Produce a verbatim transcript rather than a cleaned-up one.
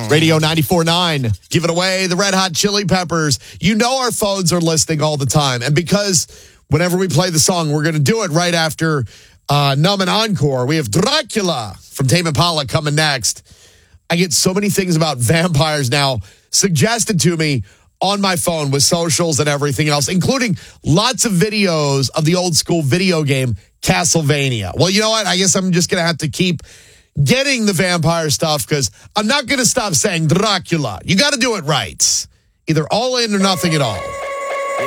Radio ninety-four point nine, giving away the Red Hot Chili Peppers. You know our phones are listening all the time. And because whenever we play the song, we're going to do it right after uh, Numb and Encore. We have Dracula from Tame Impala coming next. I get so many things about vampires now suggested to me on my phone with socials and everything else, including lots of videos of the old school video game Castlevania. Well, you know what? I guess I'm just going to have to keep getting the vampire stuff because I'm not going to stop saying Dracula. You got to do it right. Either all in or nothing at all.